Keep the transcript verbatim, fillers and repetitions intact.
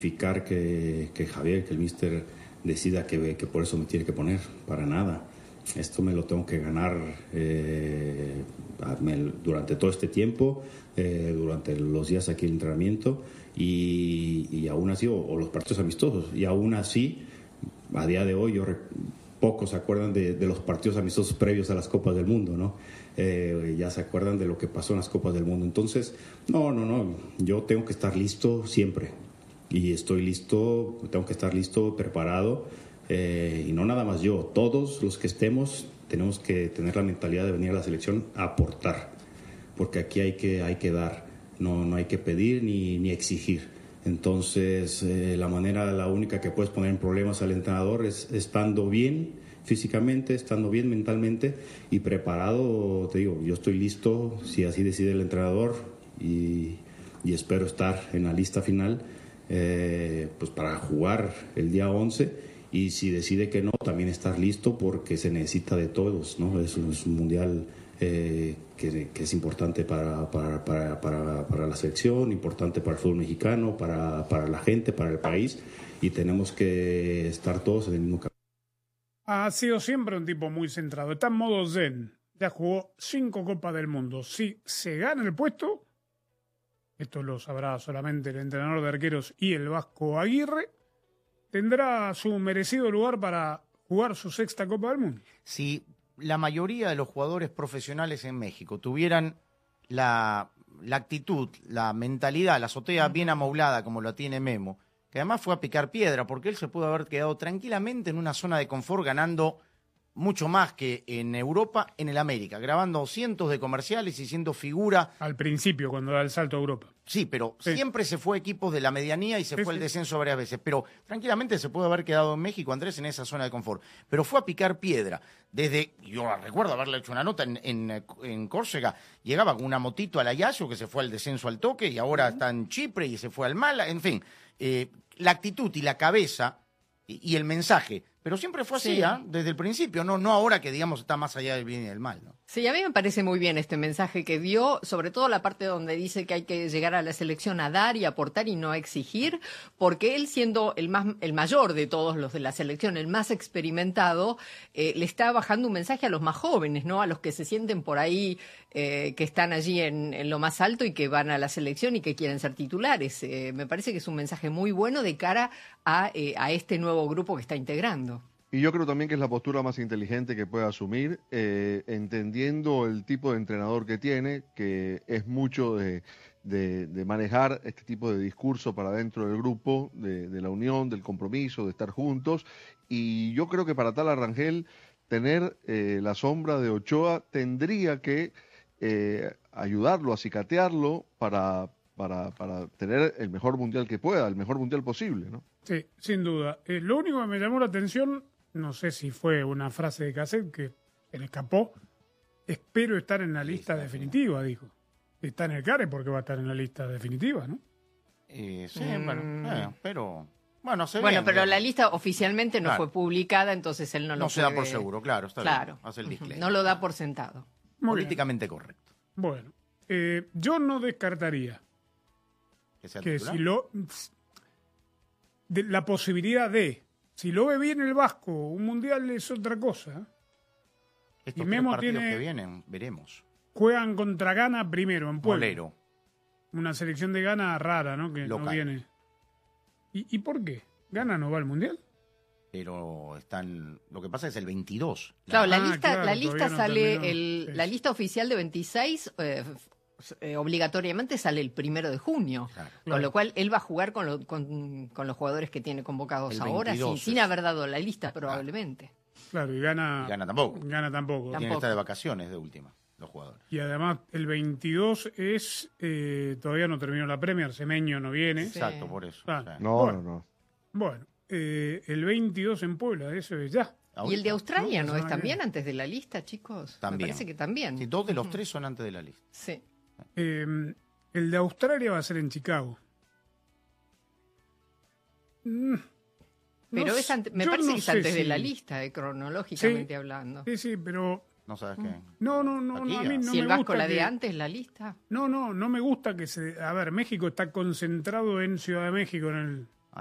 justificar que, que Javier, que el míster decida que, que por eso me tiene que poner, para nada. Esto me lo tengo que ganar eh, durante todo este tiempo, eh, durante los días aquí de entrenamiento y, y aún así, o, o los partidos amistosos, y aún así, a día de hoy, yo pocos se acuerdan de, de los partidos amistosos previos a las Copas del Mundo, ¿no? Eh, ya se acuerdan de lo que pasó en las Copas del Mundo. Entonces, no, no, no, yo tengo que estar listo siempre y estoy listo, tengo que estar listo, preparado. Eh, y no nada más yo, todos los que estemos tenemos que tener la mentalidad de venir a la selección a aportar, porque aquí hay que, hay que dar, no, no hay que pedir ni, ni exigir. Entonces, eh, la manera, la única que puedes poner en problemas al entrenador es estando bien físicamente, estando bien mentalmente y preparado. Te digo, yo estoy listo, si así decide el entrenador, y, y espero estar en la lista final eh, pues para jugar el día once. Y si decide que no, también estar listo porque se necesita de todos, ¿no? Es, es un mundial eh, que, que es importante para, para, para, para, para la selección, importante para el fútbol mexicano, para, para la gente, para el país, y tenemos que estar todos en el mismo camino. Ha sido siempre un tipo muy centrado, está en modo zen, ya jugó cinco Copas del Mundo. Si se gana el puesto, esto lo sabrá solamente el entrenador de arqueros y el Vasco Aguirre, tendrá su merecido lugar para jugar su sexta Copa del Mundo. Si la mayoría de los jugadores profesionales en México tuvieran la, la actitud, la mentalidad, la azotea bien amoblada como la tiene Memo, que además fue a picar piedra, porque él se pudo haber quedado tranquilamente en una zona de confort ganando mucho más que en Europa, en el América, grabando cientos de comerciales y siendo figura. Al principio, cuando da el salto a Europa. Sí, pero sí. siempre se fue equipos de la medianía y se sí, fue sí. el descenso varias veces. Pero tranquilamente se puede haber quedado en México, Andrés, en esa zona de confort. Pero fue a picar piedra. Desde, yo recuerdo haberle hecho una nota en, en, en Córcega, llegaba con una motito a la Yayo, que se fue al descenso al toque, y ahora uh-huh. está en Chipre y se fue al Mala. En fin, eh, la actitud y la cabeza y, y el mensaje. Pero siempre fue así, sí. ¿eh? Desde el principio, no, no ahora que, digamos, está más allá del bien y del mal, ¿no? Sí, a mí me parece muy bien este mensaje que dio, sobre todo la parte donde dice que hay que llegar a la selección a dar y aportar y no a exigir, porque él, siendo el más el mayor de todos los de la selección, el más experimentado, eh, le está bajando un mensaje a los más jóvenes, ¿no? A los que se sienten por ahí, eh, que están allí en, en lo más alto y que van a la selección y que quieren ser titulares. Eh, me parece que es un mensaje muy bueno de cara a, eh, a este nuevo grupo que está integrando. Y yo creo también que es la postura más inteligente que puede asumir, eh, entendiendo el tipo de entrenador que tiene, que es mucho de, de, de manejar este tipo de discurso para dentro del grupo, de, de la unión, del compromiso, de estar juntos. Y yo creo que para tal Rangel, tener eh, la sombra de Ochoa tendría que eh, ayudarlo, acicatearlo para, para, para tener el mejor mundial que pueda, el mejor mundial posible, ¿no? Sí, sin duda. Eh, lo único que me llamó la atención, no sé si fue una frase de cassette que se le escapó, espero estar en la lista sí, definitiva, dijo. Está en el CARE porque va a estar en la lista definitiva, ¿no? Eh, sí, mm. bueno, eh, pero... Bueno, se bueno bien, pero bien. La lista oficialmente no claro. fue publicada, entonces él no, no lo No se puede... da por seguro, claro, está claro. bien. Hace el disclaimer. No lo da por sentado. Muy políticamente bien. correcto. Bueno, eh, yo no descartaría que, sea que si lo... De la posibilidad de... Si lo ve bien el Vasco, un mundial es otra cosa. Estos y Memo partidos tiene, que vienen, veremos. Juegan contra Ghana primero, en Puebla. Bolero. Una selección de Ghana rara, ¿no? Que local. No viene. ¿Y, ¿Y por qué? ¿Ghana no va al mundial? Pero están... Lo que pasa es el veintidós. Claro, la ah, lista, claro, la lista no sale... terminó. El, Sí. La lista oficial de veintiséis... Eh, Eh, obligatoriamente sale el primero de junio, claro, con claro. lo cual él va a jugar con, lo, con, con los jugadores que tiene convocados el ahora, sin, es... sin haber dado la lista probablemente. Claro, y gana, y gana tampoco. Gana tampoco. Tiene que estar de vacaciones de última, los jugadores. Y además el veintidós es, eh, todavía no terminó la Premier, Semeño no viene. Sí. Exacto, por eso. Ah, sí. No, bueno, no, no. Bueno, eh, el veintidós en Puebla, eso es ya. ¿Y el de Australia no, no es no, también no. antes de la lista, chicos? También. Me parece que también. Sí, dos de los tres son antes de la lista. Sí. Eh, el de Australia va a ser en Chicago. Mm, pero no, es ante, me yo parece no que es sé antes si... de la lista, eh, cronológicamente sí, hablando. Sí, sí, pero... No sabes qué. No, no, no, no a mí no si me el Vasco gusta la que... de antes, la lista. No, no, no me gusta que se... A ver, México está concentrado en Ciudad de México, en el